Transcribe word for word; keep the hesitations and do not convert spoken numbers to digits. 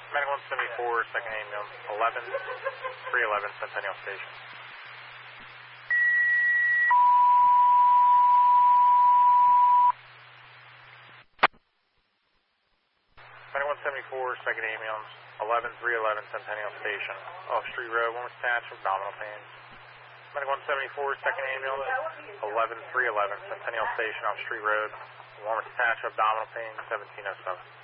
Medic one seventy-four, second ambulance, eleven three eleven Centennial Station. Medic one seventy-four, second ambulance, eleven three eleven Centennial Station. Off Street Road, one was attached with abdominal pains. Medic one seventy-four, second ambulance, eleven three eleven Centennial Station off Street Road. One was attached with abdominal pain, seventeen oh seven.